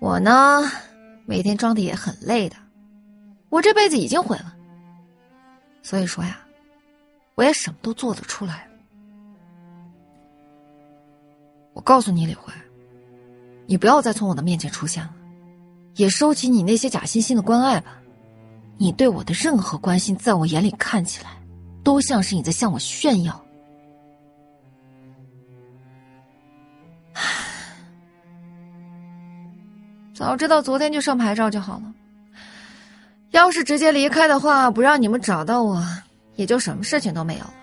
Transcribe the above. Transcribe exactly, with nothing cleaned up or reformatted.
我呢，每天装的也很累的，我这辈子已经毁了。所以说呀，我也什么都做得出来。我告诉你李慧，你不要再从我的面前出现了，也收起你那些假惺惺的关爱吧。你对我的任何关心，在我眼里看起来，都像是你在向我炫耀。早知道昨天就上牌照就好了。要是直接离开的话，不让你们找到我，也就什么事情都没有了。